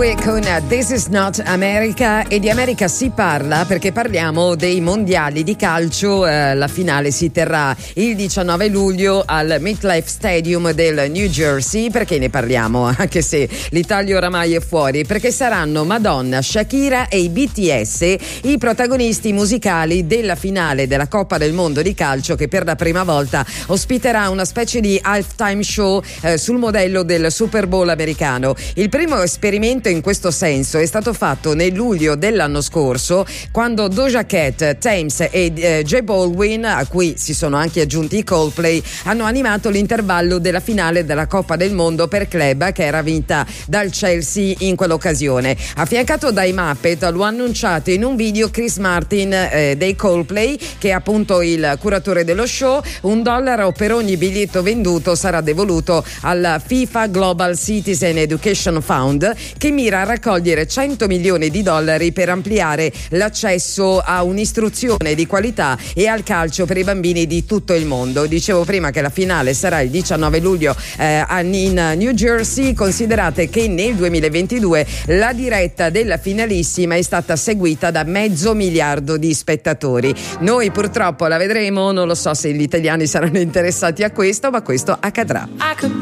Bowie con This Is Not America, e di America si parla perché parliamo dei mondiali di calcio. La finale si terrà il 19 luglio al MetLife Stadium del New Jersey. Perché ne parliamo? Anche se l'Italia oramai è fuori, perché saranno Madonna, Shakira e i BTS i protagonisti musicali della finale della Coppa del Mondo di calcio, che per la prima volta ospiterà una specie di halftime show sul modello del Super Bowl americano. Il primo esperimento in questo senso è stato fatto nel luglio dell'anno scorso, quando Doja Cat, Thames e J Balvin, a cui si sono anche aggiunti i Coldplay, hanno animato l'intervallo della finale della Coppa del Mondo per club, che era vinta dal Chelsea in quell'occasione. Affiancato dai Muppet, lo ha annunciato in un video Chris Martin dei Coldplay, che è appunto il curatore dello show. $1 per ogni biglietto venduto sarà devoluto alla FIFA Global Citizen Education Fund, che mira a raccogliere $100 milioni per ampliare l'accesso a un'istruzione di qualità e al calcio per i bambini di tutto il mondo. Dicevo prima che la finale sarà il 19 luglio in New Jersey. Considerate che nel 2022 la diretta della finalissima è stata seguita da 500 milioni di spettatori. Noi purtroppo la vedremo, non lo so se gli italiani saranno interessati a questo, ma questo accadrà.